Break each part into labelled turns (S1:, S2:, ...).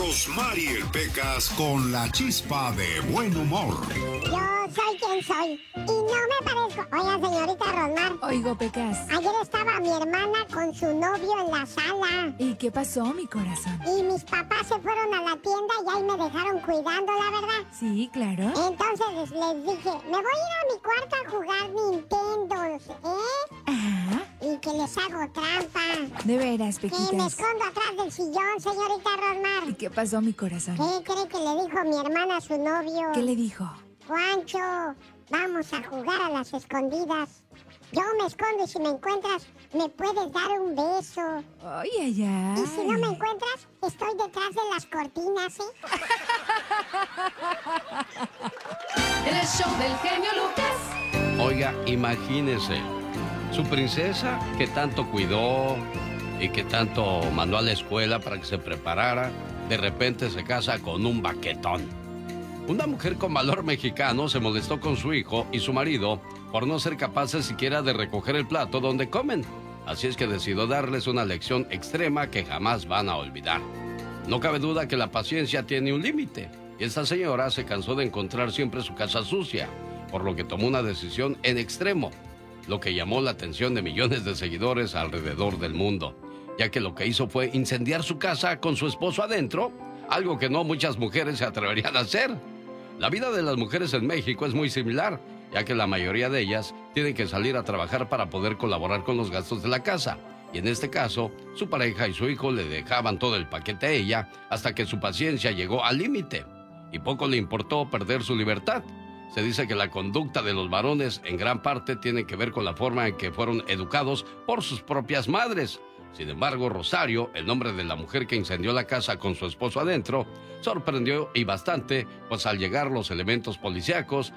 S1: Rosmarie Pecas con la chispa de buen humor.
S2: Yo soy quien soy y no me parezco. Oiga, señorita Rosmar.
S3: Oigo, Pecas.
S2: Ayer estaba mi hermana con su novio en la sala.
S3: ¿Y qué pasó, mi corazón?
S2: Y mis papás se fueron a la tienda y ahí me dejaron cuidando, la verdad.
S3: Sí, claro.
S2: Entonces les dije, me voy a ir a mi cuarto a jugar Nintendo,
S3: Ajá.
S2: Y que les hago trampa.
S3: De veras,
S2: Que me
S3: Pequitas.
S2: escondo atrás del sillón, señorita Rosmar.
S3: ¿Y qué pasó, mi corazón?
S2: ¿Qué cree que le dijo mi hermana a su novio?
S3: ¿Qué le dijo?
S2: Juancho, vamos a jugar a las escondidas. Yo me escondo y si me encuentras, me puedes dar un beso.
S3: Ay, ay, ay.
S2: Y si no me encuentras, estoy detrás de las cortinas,
S4: En el show del genio Lucas.
S5: Oiga, imagínese, su princesa que tanto cuidó y que tanto mandó a la escuela para que se preparara, de repente se casa con un baquetón. Una mujer con valor mexicano se molestó con su hijo y su marido por no ser capaces siquiera de recoger el plato donde comen. Así es que decidió darles una lección extrema que jamás van a olvidar. No cabe duda que la paciencia tiene un límite, y esta señora se cansó de encontrar siempre su casa sucia, por lo que tomó una decisión en extremo, lo que llamó la atención de millones de seguidores alrededor del mundo, ya que lo que hizo fue incendiar su casa con su esposo adentro, algo que no muchas mujeres se atreverían a hacer. La vida de las mujeres en México es muy similar, ya que la mayoría de ellas tienen que salir a trabajar para poder colaborar con los gastos de la casa. Y en este caso, su pareja y su hijo le dejaban todo el paquete a ella hasta que su paciencia llegó al límite. Y poco le importó perder su libertad. Se dice que la conducta de los varones en gran parte tiene que ver con la forma en que fueron educados por sus propias madres. Sin embargo, Rosario, el nombre de la mujer que incendió la casa con su esposo adentro, sorprendió y bastante, pues al llegar los elementos policíacos,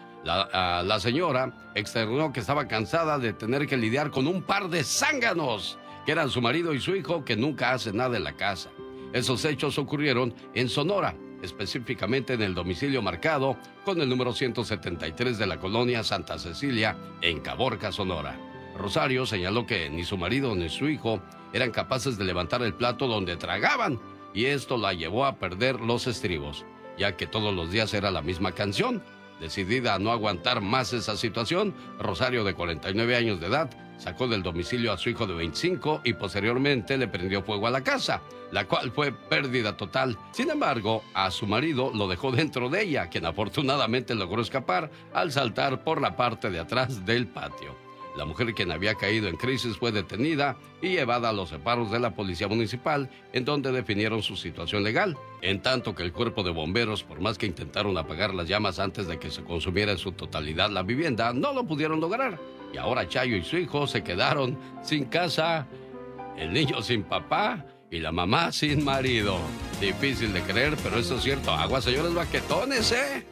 S5: la señora externó que estaba cansada de tener que lidiar con un par de zánganos, que eran su marido y su hijo, que nunca hacen nada en la casa. Esos hechos ocurrieron en Sonora, específicamente en el domicilio marcado con el número 173 de la colonia Santa Cecilia, en Caborca, Sonora. Rosario señaló que ni su marido ni su hijo eran capaces de levantar el plato donde tragaban, y esto la llevó a perder los estribos, ya que todos los días era la misma canción. Decidida a no aguantar más esa situación, Rosario, de 49 años de edad, sacó del domicilio a su hijo de 25 y posteriormente le prendió fuego a la casa, la cual fue pérdida total. Sin embargo, a su marido lo dejó dentro de ella, quien afortunadamente logró escapar al saltar por la parte de atrás del patio. La mujer, quien había caído en crisis, fue detenida y llevada a los separos de la policía municipal, en donde definieron su situación legal. En tanto que el cuerpo de bomberos, por más que intentaron apagar las llamas antes de que se consumiera en su totalidad la vivienda, no lo pudieron lograr. Y ahora Chayo y su hijo se quedaron sin casa, el niño sin papá y la mamá sin marido. Difícil de creer, pero eso es cierto. Agua, señores baquetones, ¿eh?